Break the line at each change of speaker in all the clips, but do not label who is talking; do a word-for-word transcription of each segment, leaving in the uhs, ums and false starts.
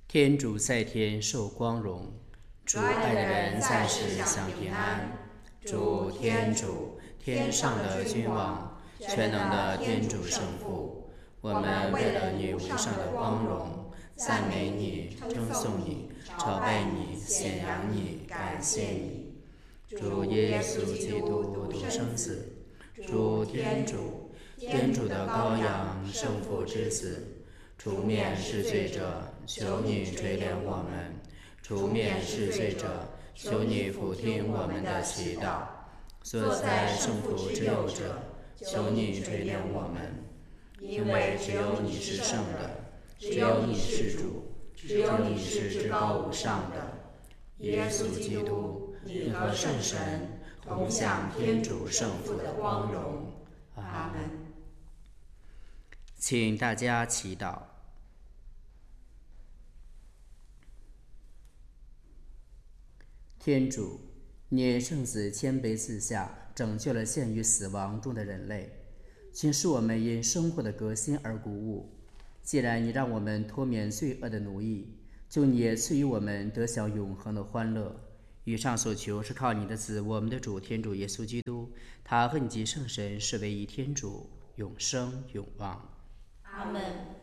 天主在天受光荣，主爱的人在世享平安。主天主，天上的君王，全能的天主圣父，我们为了你无上的光荣，赞美你，称颂你，朝拜你，显扬你，感谢你。主耶稣基督独生子，主天主，天主的羔羊，圣父之子，除免世罪者，求你垂怜我们；除免世罪者，求你俯听我们的祈祷。坐在圣父之右者，求你垂怜我们，因为只有你是圣的，只有你是主，只有你是至高无上的。耶稣基督，你和圣神同享天主圣父的光荣。阿门。请大家祈祷。天主，你圣子谦卑自下，拯救了陷于死亡中的人类，请使我们因生活的革新而鼓舞。既然你让我们脱免罪恶的奴役，就你也赐予我们得享永恒的欢乐。以上所求是靠你的子，我们的主天主耶稣基督，他和你及圣神是唯一天主，永生永旺。
阿门。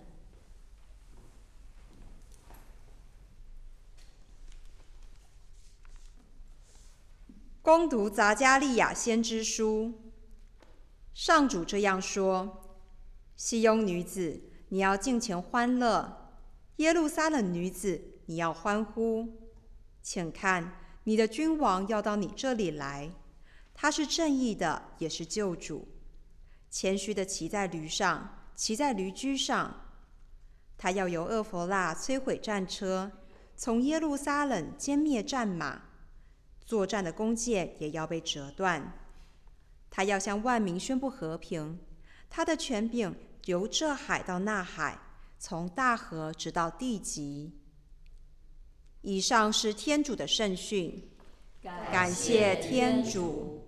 恭读匝加利亚先知书。上主这样说：西雍女子，你要尽情欢乐；耶路撒冷女子，你要欢呼。请看，你的君王要到你这里来，他是正义的，也是救主，谦虚的骑在驴上，骑在驴驹上。他要由厄弗辣摧毁战车，从耶路撒冷歼灭战马，作战的弓箭也要被折断。他要向万民宣布和平，他的权柄由这海到那海，从大河直到地极。以上是天主的圣训，感谢天主。